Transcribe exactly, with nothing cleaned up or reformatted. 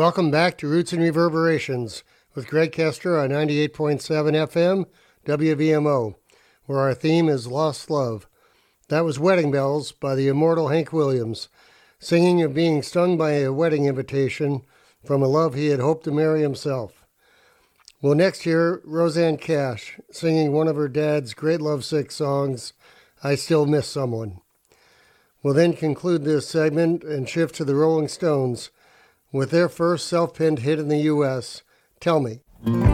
Welcome back to Roots and Reverberations with Greg Kester on ninety-eight point seven F M W V M O, where our theme is Lost Love. That was Wedding Bells by the immortal Hank Williams, singing of being stung by a wedding invitation from a love he had hoped to marry himself. We'll next hear Rosanne Cash singing one of her dad's great lovesick songs, I Still Miss Someone. We'll then conclude this segment and shift to the Rolling Stones with their first self-penned hit in the U S, Tell Me.